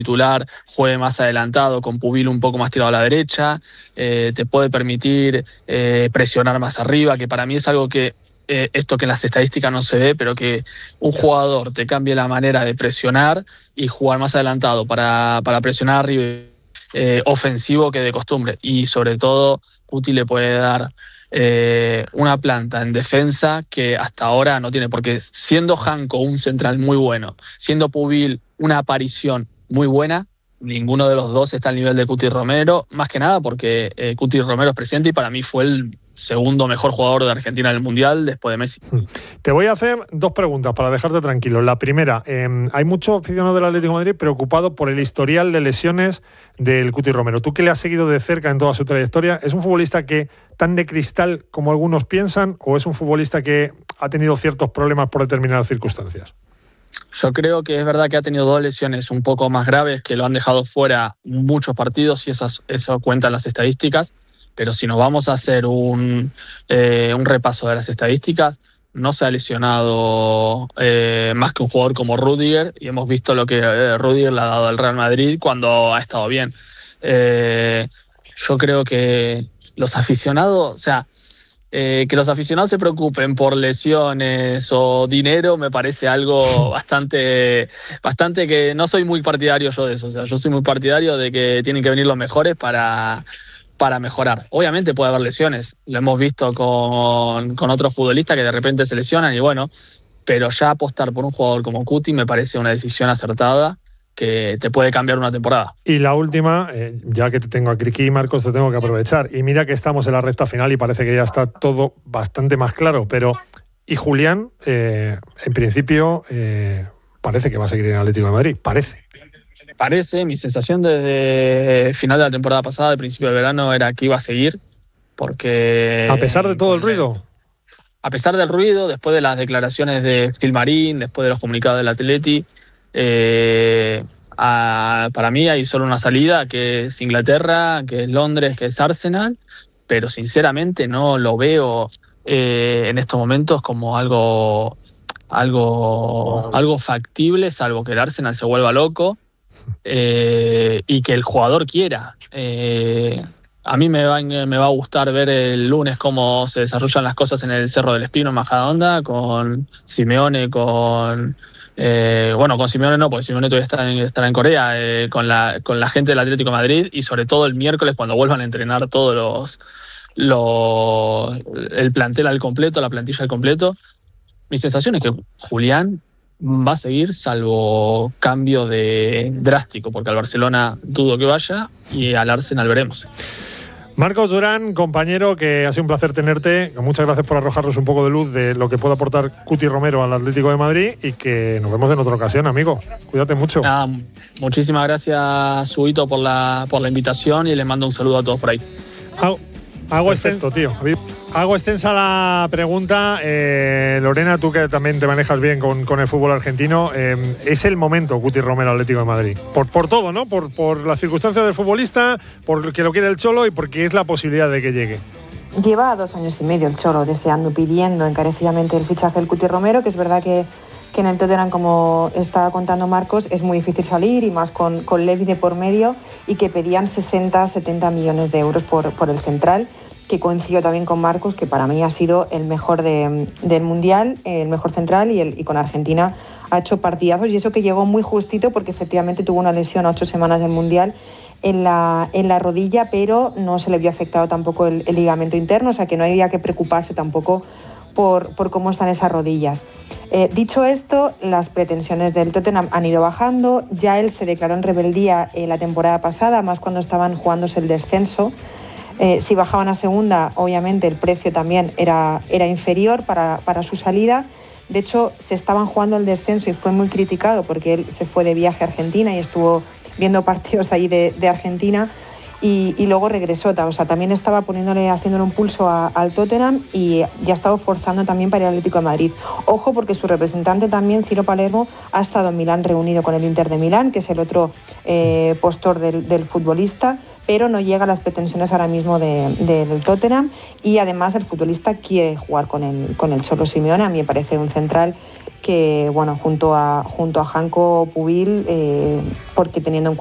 titular juegue más adelantado, con Pubil un poco más tirado a la derecha, te puede permitir presionar más arriba, que para mí es algo que esto que en las estadísticas no se ve, pero que un jugador te cambie la manera de presionar y jugar más adelantado para presionar arriba, ofensivo que de costumbre. Y sobre todo, Cuti le puede dar una planta en defensa que hasta ahora no tiene, porque siendo Janko un central muy bueno, siendo Pubil una aparición muy buena, ninguno de los dos está al nivel de Cuti Romero, más que nada porque Cuti Romero es presidente y para mí fue el segundo mejor jugador de Argentina en el Mundial después de Messi. Te voy a hacer dos preguntas para dejarte tranquilo. La primera, hay muchos aficionados del Atlético de Madrid preocupados por el historial de lesiones del Cuti Romero. Tú que le has seguido de cerca en toda su trayectoria, ¿es un futbolista que tan de cristal como algunos piensan o es un futbolista que ha tenido ciertos problemas por determinadas circunstancias? Yo creo que es verdad que ha tenido 2 lesiones un poco más graves que lo han dejado fuera muchos partidos y eso cuentan las estadísticas, pero si nos vamos a hacer un repaso de las estadísticas, no se ha lesionado más que un jugador como Rüdiger y hemos visto lo que Rüdiger le ha dado al Real Madrid cuando ha estado bien. Yo creo que los aficionados, o sea, que los aficionados se preocupen por lesiones o dinero me parece algo bastante que no soy muy partidario yo de eso. O sea, yo soy muy partidario de que tienen que venir los mejores para mejorar. Obviamente puede haber lesiones, lo hemos visto con otros futbolistas que de repente se lesionan y bueno, pero ya apostar por un jugador como Cuti me parece una decisión acertada que te puede cambiar una temporada. Y la última, ya que te tengo aquí, Marcos, te tengo que aprovechar. Y mira que estamos en la recta final y parece que ya está todo bastante más claro, pero y Julián, en principio, parece que va a seguir en el Atlético de Madrid, Parece, mi sensación desde final de la temporada pasada, de principio del verano, era que iba a seguir, porque... A pesar de todo el ruido. A pesar del ruido, después de las declaraciones de Gilmarín, después de los comunicados del Atleti, para mí hay solo una salida, que es Inglaterra, que es Londres, que es Arsenal, pero sinceramente no lo veo en estos momentos como algo factible, salvo que el Arsenal se vuelva loco y que el jugador quiera. A mí me va a gustar ver el lunes cómo se desarrollan las cosas en el Cerro del Espino, en Majadahonda, con Simeone, con Simeone no, porque Simeone todavía estará en Corea, con la gente del Atlético de Madrid y sobre todo el miércoles cuando vuelvan a entrenar todos el plantel al completo, la plantilla al completo. Mi sensación es que Julián va a seguir salvo cambio drástico, porque al Barcelona dudo que vaya y al Arsenal veremos. Marcos Durán, compañero, que ha sido un placer tenerte. Muchas gracias por arrojarnos un poco de luz de lo que puede aportar Cuti Romero al Atlético de Madrid y que nos vemos en otra ocasión, amigo. Cuídate mucho. Muchísimas gracias, Huito, por la invitación y les mando un saludo a todos por ahí. Hago extensa la pregunta. Lorena, tú que también te manejas bien con el fútbol argentino, es el momento Cuti Romero Atlético de Madrid. Por todo, ¿no? Por las circunstancias del futbolista, por que lo quiere el Cholo y porque es la posibilidad de que llegue. Lleva 2 años y medio el Cholo deseando, pidiendo encarecidamente el fichaje del Cuti Romero, que es verdad que en el Tottenham, como estaba contando Marcos, es muy difícil salir y más con Levy de por medio y que pedían 60-70 millones de euros por el central, que coincidió también con Marcos, que para mí ha sido el mejor del Mundial, el mejor central y con Argentina ha hecho partidazos y eso que llegó muy justito porque efectivamente tuvo una lesión a 8 semanas del Mundial en la rodilla, pero no se le vio afectado tampoco el ligamento interno, o sea que no había que preocuparse tampoco por cómo están esas rodillas. Dicho esto, las pretensiones del Tottenham han ido bajando, ya él se declaró en rebeldía la temporada pasada, más cuando estaban jugándose el descenso. Si bajaban a segunda, obviamente el precio también era inferior para su salida. De hecho, se estaban jugando el descenso y fue muy criticado porque él se fue de viaje a Argentina y estuvo viendo partidos ahí de Argentina y luego regresó. O sea, también estaba haciéndole un pulso al Tottenham y ya estaba forzando también para el Atlético de Madrid. Ojo, porque su representante también, Ciro Palermo, ha estado en Milán reunido con el Inter de Milán, que es el otro postor del futbolista, pero no llega a las pretensiones ahora mismo del Tottenham y además el futbolista quiere jugar con el Cholo Simeone. A mí me parece un central que bueno, junto a Janko Pubil, porque teniendo en